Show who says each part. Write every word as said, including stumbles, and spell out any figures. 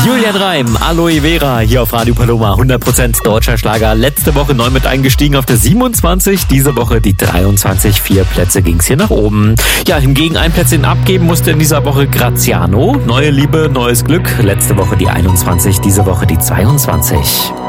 Speaker 1: Julian Reim, Aloe Vera, hier auf Radio Paloma, hundert Prozent deutscher Schlager. Letzte Woche neu mit eingestiegen auf der siebenundzwanzig, diese Woche die dreiundzwanzig. Vier Plätze ging's hier nach oben. Ja, hingegen ein Plätzchen abgeben musste in dieser Woche Graziano. Neue Liebe, neues Glück. Letzte Woche die einundzwanzig, diese Woche die zweiundzwanzig.